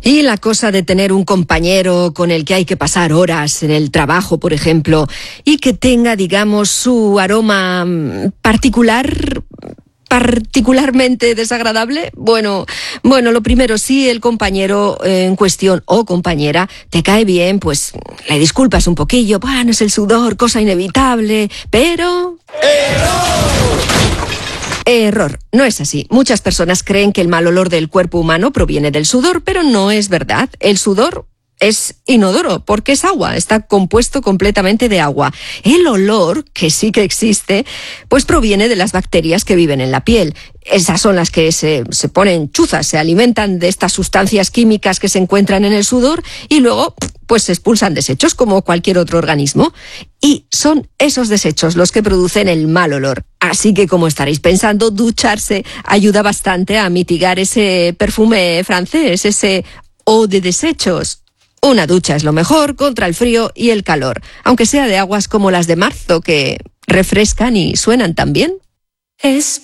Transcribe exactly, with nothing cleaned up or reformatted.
Y la cosa de tener un compañero con el que hay que pasar horas en el trabajo, por ejemplo, y que tenga, digamos, su aroma particular, particularmente desagradable. Bueno, bueno, lo primero, si el compañero en cuestión o compañera te cae bien, pues le disculpas un poquillo. Bueno, es el sudor, cosa inevitable, pero... Error, no es así. Muchas personas creen que el mal olor del cuerpo humano proviene del sudor, pero no es verdad. El sudor es inodoro porque es agua, está compuesto completamente de agua. El olor, que sí que existe, pues proviene de las bacterias que viven en la piel. Esas son las que se, se ponen chuzas, se alimentan de estas sustancias químicas que se encuentran en el sudor y luego pues se expulsan desechos como cualquier otro organismo. Y son esos desechos los que producen el mal olor. Así que, como estaréis pensando, ducharse ayuda bastante a mitigar ese perfume francés, ese eau de desechos. Una ducha es lo mejor contra el frío y el calor, aunque sea de aguas como las de marzo, que refrescan y suenan tan bien. Es